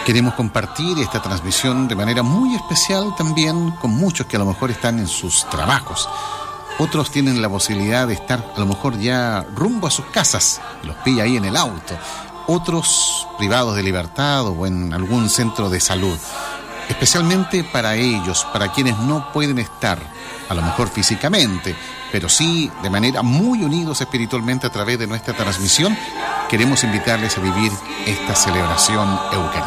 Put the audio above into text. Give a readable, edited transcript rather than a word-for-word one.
Queremos compartir esta transmisión de manera muy especial también con muchos que a lo mejor están en sus trabajos. Otros tienen la posibilidad de estar a lo mejor ya rumbo a sus casas, los pilla ahí en el auto. Otros privados de libertad o en algún centro de salud. Especialmente para ellos, para quienes no pueden estar, a lo mejor físicamente, pero sí de manera muy unidos espiritualmente a través de nuestra transmisión, queremos invitarles a vivir esta celebración eucarística.